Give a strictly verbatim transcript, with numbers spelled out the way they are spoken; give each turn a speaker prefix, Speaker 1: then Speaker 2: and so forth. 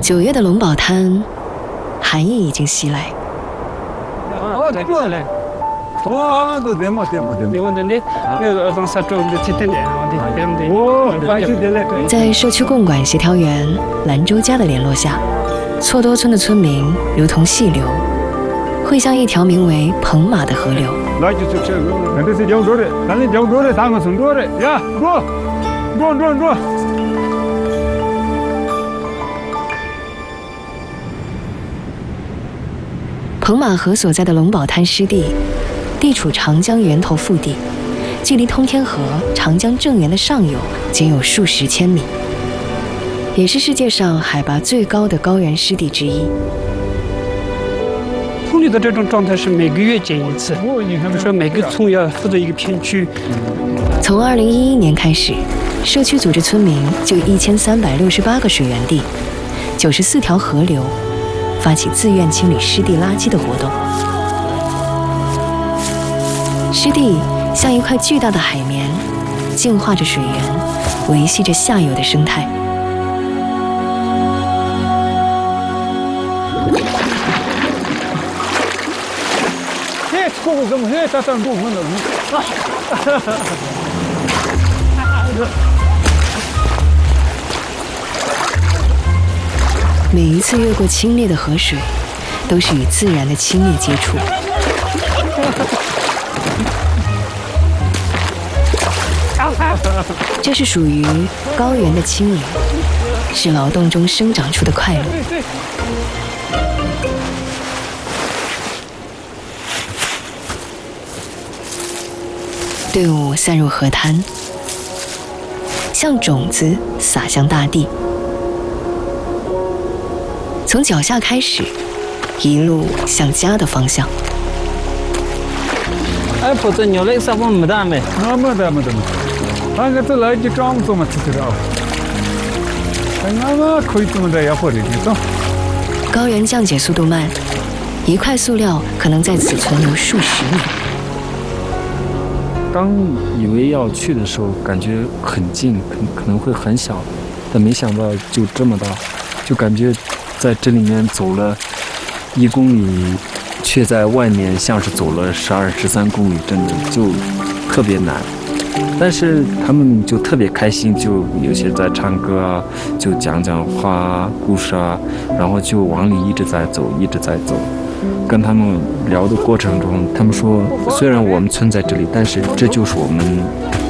Speaker 1: 九月的龙宝滩，寒意已经袭来。
Speaker 2: 哦，对嘞。哦，都对嘛，对嘛，对嘛。
Speaker 1: 在社区共管协调员兰州家的联络下，错多村的村民如同细流，汇向一条名为彭马的河流。
Speaker 2: 来就这个，那这是江州的，咱是江州的，咱们成都的呀，过，过过过。
Speaker 1: 彭马河所在的龙宝滩湿地，地处长江源头腹地，距离通天河、长江正源的上游仅有数十千米，也是世界上海拔最高的高原湿地之一。
Speaker 3: 村里的这种状态是每个月检一次，比如说每个村要负责一个片区。
Speaker 1: 从二零一一年开始，社区组织村民就一千三百六十八个水源地、九十四条河流，发起自愿清理湿地垃圾的活动。湿地像一块巨大的海绵，净化着水源，维系着下游的生态。
Speaker 2: 嘿，过过怎么嘿，咱咱过过了。
Speaker 1: 每一次越过清冽的河水，都是与自然的亲密接触。这是属于高原的轻盈，是劳动中生长出的快乐。队伍散入河滩，像种子撒向大地。从脚下开始，一路向家的方向。
Speaker 4: 哎，不是牛类啥不没得没？
Speaker 2: 那没得没得没。那个这来就刚做嘛，吃的啊。那么可以这么的也好的，你懂。
Speaker 1: 高原降解速度慢，一块塑料可能在此存留数十年。
Speaker 5: 刚以为要去的时候，感觉很近，可可能会很小，但没想到就这么大，就感觉在这里面走了一公里，却在外面像是走了十二、十三公里，真的就特别难。但是他们就特别开心，就有些在唱歌啊，就讲讲话啊、故事啊，然后就往里一直在走，一直在走。跟他们聊的过程中，他们说，虽然我们村在这里，但是这就是我们